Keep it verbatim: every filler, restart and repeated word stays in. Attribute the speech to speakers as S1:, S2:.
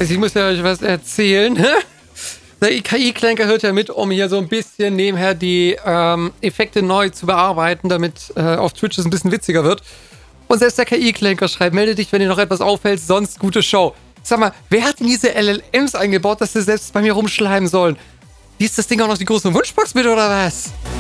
S1: Also ich muss ja euch was erzählen. Der K I-Klenker hört ja mit, um hier so ein bisschen nebenher die ähm, Effekte neu zu bearbeiten, damit äh, auf Twitch es ein bisschen witziger wird. Und selbst der K I-Klenker schreibt, melde dich, wenn dir noch etwas auffällt, sonst gute Show. Sag mal, wer hat denn diese L L Ms eingebaut, dass sie selbst bei mir rumschleimen sollen? Liest das Ding auch noch die große Wunschbox mit, oder was?